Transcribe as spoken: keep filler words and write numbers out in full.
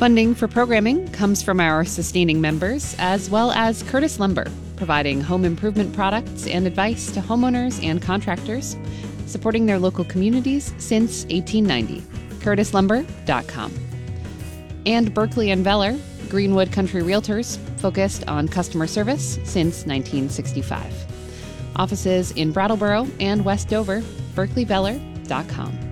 Funding for programming comes from our sustaining members, as well as Curtis Lumber, providing home improvement products and advice to homeowners and contractors, supporting their local communities since eighteen ninety. curtis lumber dot com. And Berkeley and Veller, Greenwood Country Realtors, focused on customer service since nineteen sixty-five. Offices in Brattleboro and West Dover, berkeley veller dot com.